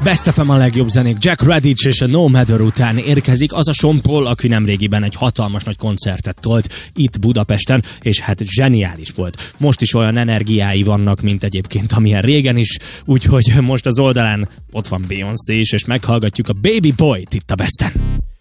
Best FM a legjobb zenék. Jack Radic és a No Matter után érkezik az a Sean Paul, aki nemrégiben egy hatalmas nagy koncertet tolt itt Budapesten, és hát zseniális volt. Most is olyan energiái vannak, mint egyébként amilyen régen is, úgyhogy most az oldalán ott van Beyoncé is, és meghallgatjuk a Baby Boy-t itt a Besten.